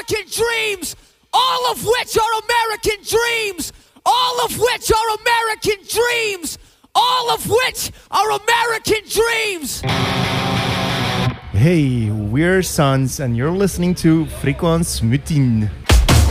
American dreams, all of which are American dreams, all of which are American dreams, all of which are American dreams. Hey, we're Sons and you're listening to Fréquence Mutine.